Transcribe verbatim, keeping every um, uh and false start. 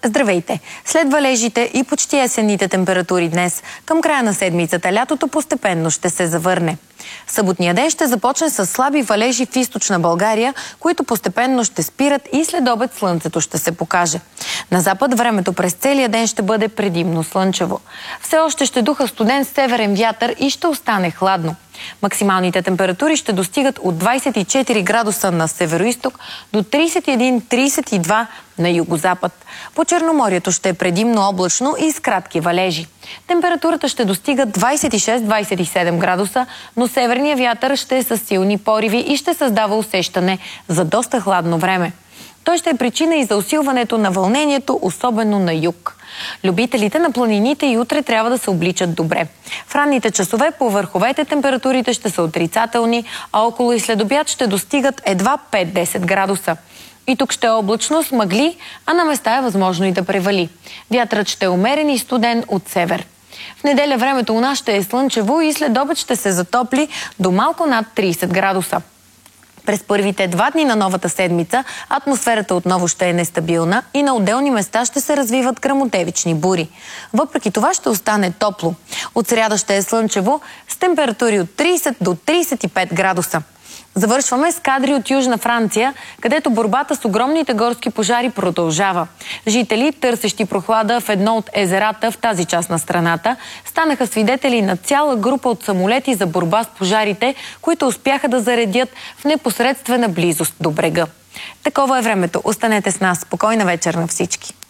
Здравейте! След валежите и почти есенните температури днес, към края на седмицата лятото постепенно ще се завърне. Съботния ден ще започне с слаби валежи в източна България, които постепенно ще спират и след обед слънцето ще се покаже. На запад времето през целия ден ще бъде предимно слънчево. Все още ще духа студен северен вятър и ще остане хладно. Максималните температури ще достигат от двадесет и четири градуса на североизток до тридесет и един до тридесет и два на югозапад. По Черноморието ще е предимно облачно и с кратки валежи. Температурата ще достига двадесет и шест до двадесет и седем градуса, но северният вятър ще е с силни пориви и ще създава усещане за доста хладно време. Той ще е причина и за усилването на вълнението, особено на юг. Любителите на планините и утре трябва да се обличат добре. В ранните часове по върховете температурите ще са отрицателни, а около и след обяд ще достигат едва пет до десет градуса. И тук ще е облачно с мъгли, а на места е възможно и да превали. Вятърът ще е умерен и студен от север. В неделя времето у нас ще е слънчево и след обед ще се затопли до малко над тридесет градуса. През първите два дни на новата седмица атмосферата отново ще е нестабилна и на отделни места ще се развиват гръмотевични бури. Въпреки това ще остане топло. От сряда ще е слънчево с температури от тридесет до тридесет и пет градуса. Завършваме с кадри от Южна Франция, където борбата с огромните горски пожари продължава. Жители, търсещи прохлада в едно от езерата в тази част на страната, станаха свидетели на цяла група от самолети за борба с пожарите, които успяха да заредят в непосредствена близост до брега. Такова е времето. Останете с нас. Спокойна вечер на всички!